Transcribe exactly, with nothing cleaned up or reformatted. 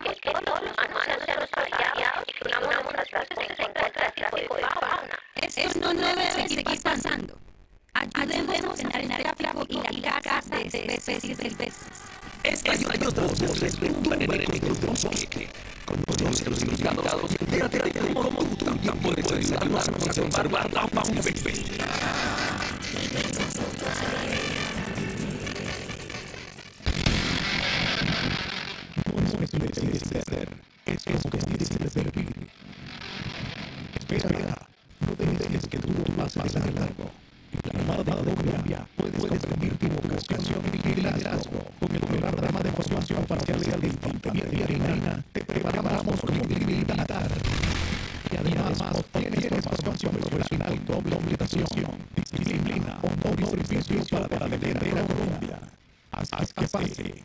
que todos los humanos seamos aliados y que unamos nuestras voces en contra del tráfico de fauna. Esto no debe seguir pasando. Ayudemos a frenar el tráfico y la caza de especies silvestres. Estas y otras voces retumban en ecos del bosque. Conoce los significados de atrévete como tú también puedes ayudarnos a conservar la fauna silvestre. No es lo que decides ser, es lo que decides servir. Espera, no dejes que tú pases de largo. La Armada de Colombia puedes convertir tu vocación y liderazgo con el programa de formación parcial de infantería marina. Te preparamos como militar. Y además tienes formación profesional, doble obligación, disciplina, honor y servicio para defender a Colombia. Haz que pase.